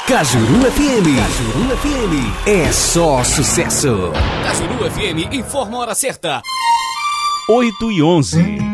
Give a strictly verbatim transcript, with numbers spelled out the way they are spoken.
Cajuru F M. Cajuru F M. É só sucesso. Cajuru F M informa a hora certa. oito e onze.